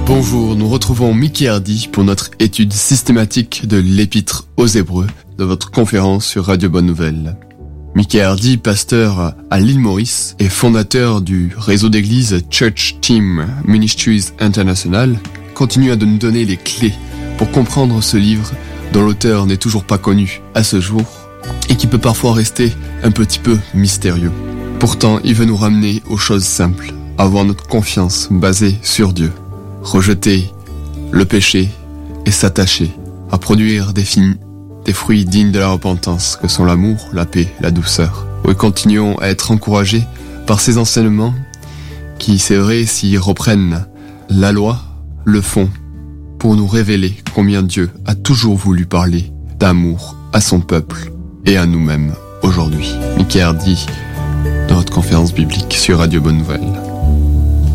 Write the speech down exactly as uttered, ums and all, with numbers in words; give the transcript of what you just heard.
Bonjour, nous retrouvons Mickey Hardy pour notre étude systématique de l'Épître aux Hébreux de votre conférence sur Radio Bonne Nouvelle. Mickey Hardy, pasteur à l'île Maurice et fondateur du réseau d'église Church Team Ministries International, continue à nous donner les clés pour comprendre ce livre dont l'auteur n'est toujours pas connu à ce jour et qui peut parfois rester un petit peu mystérieux. Pourtant, il veut nous ramener aux choses simples, avoir notre confiance basée sur Dieu, rejeter le péché et s'attacher à produire des, fin- des fruits dignes de la repentance que sont l'amour, la paix, la douceur. Oui, continuons à être encouragés par ces enseignements qui, c'est vrai, s'y reprennent la loi, le font pour nous révéler combien Dieu a toujours voulu parler d'amour à son peuple et à nous-mêmes aujourd'hui. Mickey Hardy, dans notre conférence biblique sur Radio Bonne Nouvelle.